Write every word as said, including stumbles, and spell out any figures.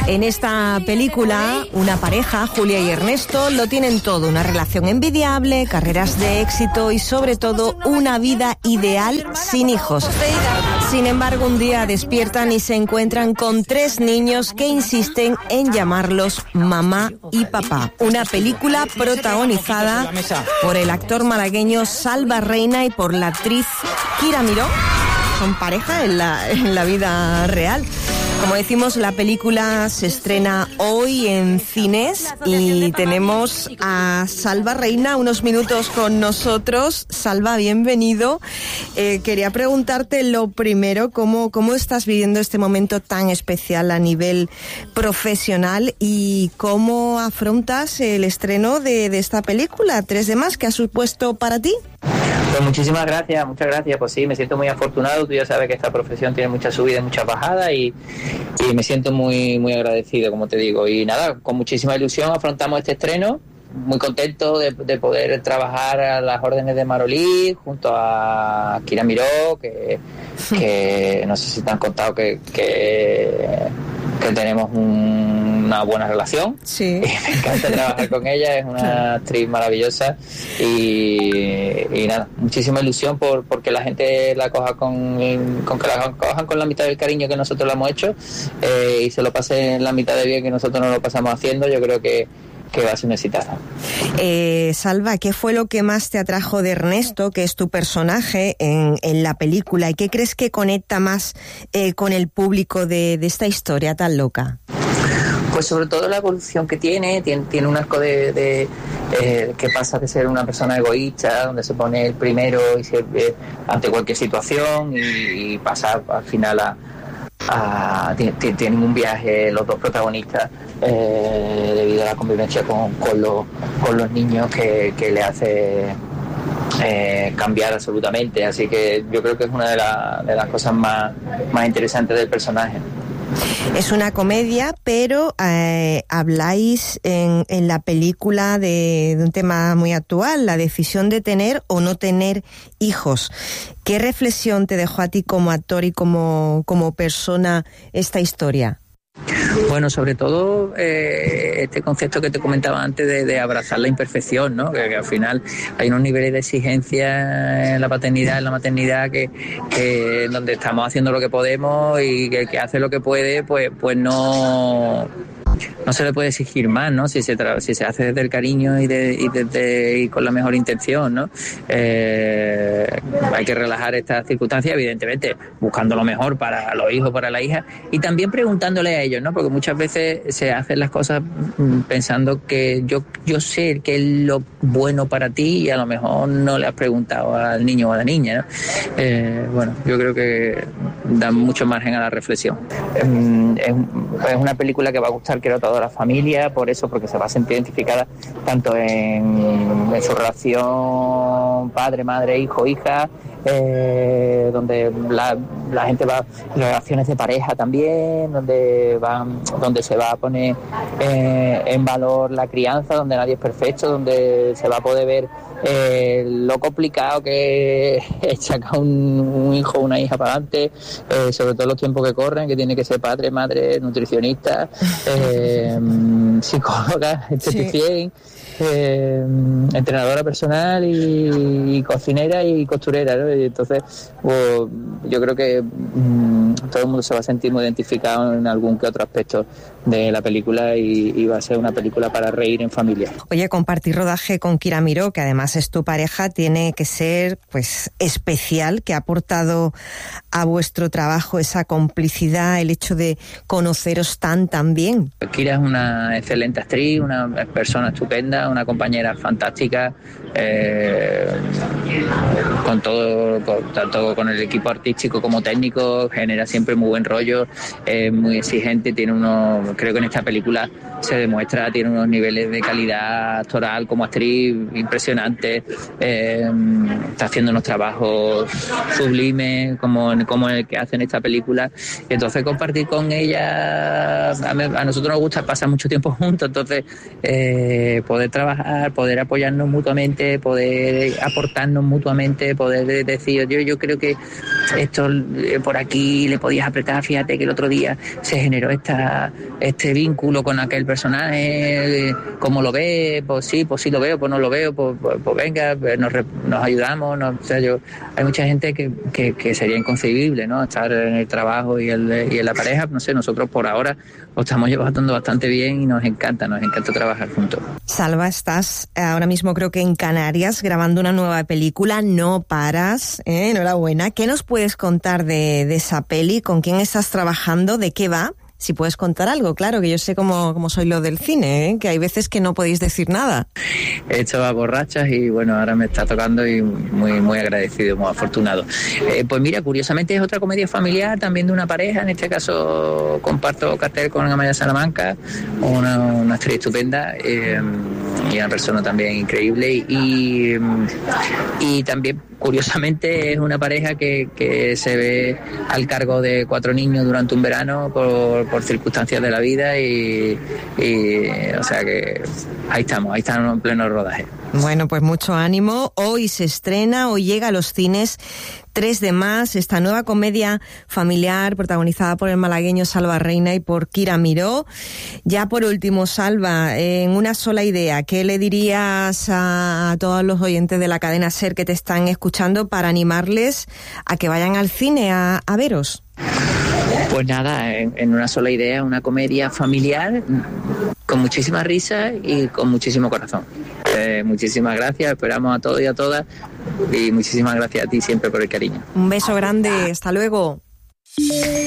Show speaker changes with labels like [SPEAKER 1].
[SPEAKER 1] En esta película, una pareja, Julia y Ernesto, lo tienen todo, una relación envidiable, carreras de éxito y sobre todo una vida ideal sin hijos. Sin embargo, un día despiertan y se encuentran con tres niños que insisten en llamarlos mamá y papá. Una película protagonizada por el actor malagueño Salva Reina y por la actriz Kira Miró. Son pareja en la, en la vida real. Como decimos, la película se estrena hoy en cines y tenemos a Salva Reina unos minutos con nosotros. Salva, bienvenido. Eh, quería preguntarte lo primero, ¿cómo, cómo estás viviendo este momento tan especial a nivel profesional y cómo afrontas el estreno de, de esta película, Tres de Más, que ha supuesto para ti?
[SPEAKER 2] Pues muchísimas gracias, muchas gracias. Pues sí, me siento muy afortunado. Tú ya sabes que esta profesión tiene muchas subidas y muchas bajadas y, y me siento muy muy agradecido, como te digo. Y nada, con muchísima ilusión afrontamos este estreno. Muy contento de, de poder trabajar a las órdenes de Marolí junto a Kira Miró, que, que no sé si te han contado que, que, que tenemos un, una buena relación.
[SPEAKER 1] Sí.
[SPEAKER 2] Y me encanta trabajar con ella, es una actriz maravillosa y, y nada, muchísima ilusión por porque la gente la coja con, con que la cojan con la mitad del cariño que nosotros la hemos hecho eh, y se lo pasen la mitad de bien que nosotros no lo pasamos haciendo. Yo creo que que va a ser un exitazo.
[SPEAKER 1] Eh, Salva, ¿qué fue lo que más te atrajo de Ernesto, que es tu personaje en, en la película, y qué crees que conecta más eh, con el público de, de esta historia tan loca?
[SPEAKER 2] Pues sobre todo la evolución que tiene, tiene, tiene un arco de, de eh, que pasa de ser una persona egoísta, donde se pone el primero y se, eh, ante cualquier situación y, y pasa al final a Ah, tienen un viaje los dos protagonistas eh, debido a la convivencia con, con, los, con los niños que, que le hace eh, cambiar absolutamente, así que yo creo que es una de, la, de las cosas más, más interesantes del personaje.
[SPEAKER 1] Es una comedia, pero eh, habláis en, en la película de, de un tema muy actual, la decisión de tener o no tener hijos. ¿Qué reflexión te dejó a ti como actor y como, como persona esta historia?
[SPEAKER 2] Bueno, sobre todo eh, este concepto que te comentaba antes de, de abrazar la imperfección, ¿no? Que, que al final hay unos niveles de exigencia en la paternidad, en la maternidad, que, que donde estamos haciendo lo que podemos y que el que hace lo que puede, pues, pues no... no se le puede exigir más, ¿no? Si se tra- si se hace desde el cariño y, de, y, desde, y con la mejor intención, ¿no? Eh, hay que relajar estas circunstancias, evidentemente, buscando lo mejor para los hijos, para la hija, y también preguntándole a ellos, ¿no? Porque muchas veces se hacen las cosas pensando que yo, yo sé que es lo bueno para ti y a lo mejor no le has preguntado al niño o a la niña, ¿no? Eh, bueno, yo creo que da mucho margen a la reflexión. Es, es una película que va a gustar, creo, a toda la familia, por eso, porque se va a sentir identificada tanto en, en su relación padre, madre, hijo, hija, eh, donde la, la gente va, relaciones de pareja también, donde van, donde se va a poner eh, en valor la crianza, donde nadie es perfecto, donde se va a poder ver eh, lo complicado que es sacar un, un hijo o una hija para adelante, eh, sobre todo los tiempos que corren, que tiene que ser padre, madre, nutricionista, eh, psicóloga, esteticien, sí. Eh, entrenadora personal y, y cocinera y costurera, ¿no? Y entonces pues, yo creo que mmm, todo el mundo se va a sentir muy identificado en algún que otro aspecto de la película y, y va a ser una película para reír en familia.
[SPEAKER 1] Oye, compartir rodaje con Kira Miró, que además es tu pareja, tiene que ser pues especial, que ha aportado a vuestro trabajo esa complicidad, el hecho de conoceros tan tan bien.
[SPEAKER 2] Kira es una excelente actriz, una persona estupenda, una compañera fantástica, eh, con todo, con, tanto con el equipo artístico como técnico, genera siempre muy buen rollo, es muy exigente, tiene unos, creo que en esta película se demuestra, tiene unos niveles de calidad actoral como actriz impresionantes, eh, está haciendo unos trabajos sublimes como, como el que hace en esta película, y entonces compartir con ella, a, mí, a nosotros nos gusta pasar mucho tiempo juntos, entonces eh, poder trabajar, poder apoyarnos mutuamente, poder aportarnos mutuamente, poder decir, yo, yo creo que esto eh, por aquí le le podías apretar, fíjate que el otro día se generó esta este vínculo con aquel personaje, ¿cómo lo ves? Pues sí, pues sí lo veo, pues no lo veo, pues, pues, pues venga, nos, nos ayudamos, nos, o sea, yo, hay mucha gente que, que, que sería inconcebible, ¿no? Estar en el trabajo y, el, y en la pareja, no sé, nosotros por ahora lo estamos llevando bastante bien y nos encanta, nos encanta trabajar juntos.
[SPEAKER 1] Salva, estás ahora mismo creo que en Canarias grabando una nueva película, no paras, ¿eh? Enhorabuena. ¿Qué nos puedes contar de, de esa peli? ¿Con quién estás trabajando? ¿De qué va? Si puedes contar algo, claro, que yo sé cómo, cómo soy lo del cine, ¿eh? Que hay veces que no podéis decir nada.
[SPEAKER 2] He hecho a borrachas y bueno, ahora me está tocando y muy muy agradecido, muy afortunado. Eh, pues mira, curiosamente es otra comedia familiar, también de una pareja, en este caso comparto cartel con Amaya Salamanca, una, una actriz estupenda eh, y una persona también increíble y, y también curiosamente es una pareja que, que se ve al cargo de cuatro niños durante un verano por, por circunstancias de la vida y, y o sea que ahí estamos, ahí estamos en pleno rodaje.
[SPEAKER 1] Bueno, pues mucho ánimo. Hoy se estrena, hoy llega a los cines tres de más, esta nueva comedia familiar protagonizada por el malagueño Salva Reina y por Kira Miró. Ya por último, Salva, en una sola idea, ¿qué le dirías a, a todos los oyentes de la cadena SER que te están escuchando para animarles a que vayan al cine a, a veros?
[SPEAKER 2] Pues nada, en, en una sola idea, una comedia familiar con muchísima risa y con muchísimo corazón. Eh, muchísimas gracias, esperamos a todos y a todas y muchísimas gracias a ti siempre por el cariño.
[SPEAKER 1] Un beso grande, hasta luego.